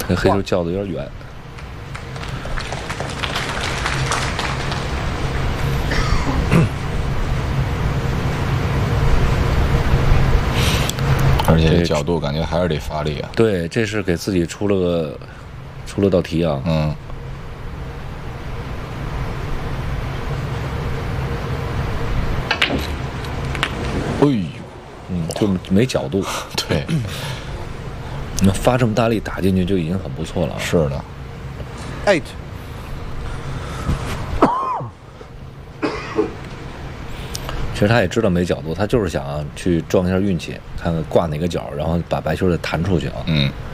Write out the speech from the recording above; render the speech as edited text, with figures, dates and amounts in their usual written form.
那黑球叫的有点远。 而且这角度感觉还是得发力啊。 对，这是给自己出了道题啊。 嗯。哎呦， 就没角度。 对， 你发这么大力打进去就已经很不错了。 是的。 8。 其实他也知道没角度，他就是想去撞一下运气，看看挂哪个角，然后把白球再弹出去啊。 嗯。